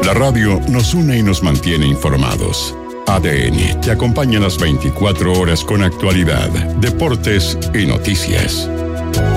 La radio nos une y nos mantiene informados. ADN te acompaña las 24 horas con actualidad, deportes y noticias.